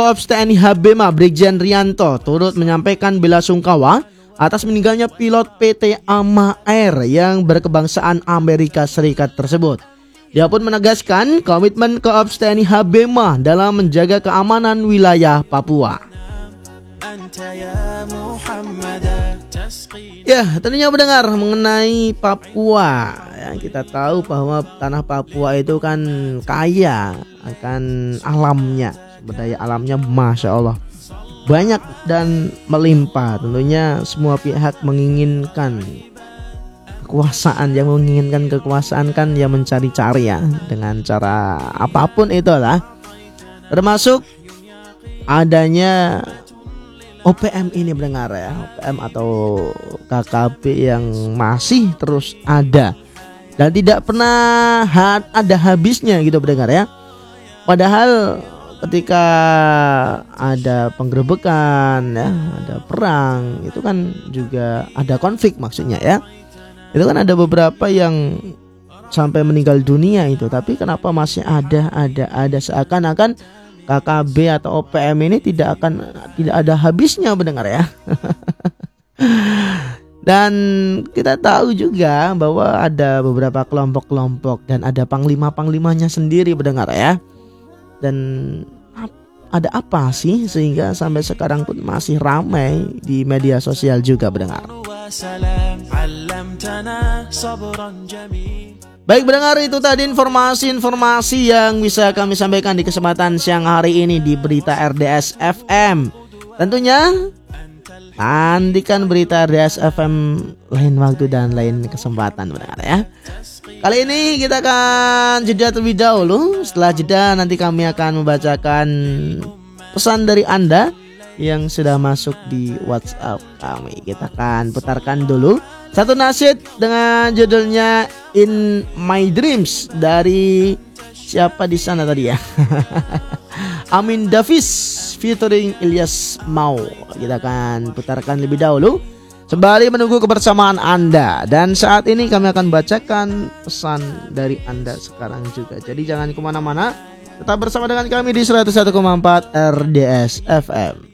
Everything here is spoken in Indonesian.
Korps TNI Habema Brigjen Rianto turut menyampaikan belasungkawa atas meninggalnya pilot PT Ama Air yang berkebangsaan Amerika Serikat tersebut. Dia pun menegaskan komitmen Korps TNI Habema dalam menjaga keamanan wilayah Papua. Ya, tentunya mendengar mengenai Papua. Ya, kita tahu bahwa tanah Papua itu kan kaya akan alamnya, sumber daya alamnya Masya Allah banyak dan melimpah. Tentunya semua pihak menginginkan kekuasaan, yang menginginkan kekuasaan kan ya mencari-cari ya dengan cara apapun itulah, termasuk adanya OPM ini mendengar ya, OPM atau KKP yang masih terus ada dan tidak pernah ada habisnya gitu mendengar ya. Padahal ketika ada penggerebekan ya, ada perang, itu kan juga ada konflik maksudnya ya. Itu kan ada beberapa yang sampai meninggal dunia itu, tapi kenapa masih ada seakan-akan KKB atau OPM ini tidak ada habisnya mendengar ya. Dan kita tahu juga bahwa ada beberapa kelompok-kelompok dan ada panglima-panglimanya sendiri mendengar ya. Dan ada apa sih sehingga sampai sekarang pun masih ramai di media sosial juga mendengar. Baik mendengar, itu tadi informasi-informasi yang bisa kami sampaikan di kesempatan siang hari ini di Berita RDS FM. Tentunya nantikan Berita RDS FM lain waktu dan lain kesempatan mendengar ya. Kali ini kita akan jeda terlebih dahulu. Setelah jeda nanti kami akan membacakan pesan dari Anda yang sudah masuk di WhatsApp kami. Kita akan putarkan dulu satu nasyid dengan judulnya In My Dreams dari siapa di sana tadi ya? Amin Davis featuring Ilyas Mau. Kita akan putarkan lebih dahulu sembari menunggu kebersamaan Anda. Dan saat ini kami akan bacakan pesan dari Anda sekarang juga. Jadi jangan kemana-mana, tetap bersama dengan kami di 101,4 RDS FM.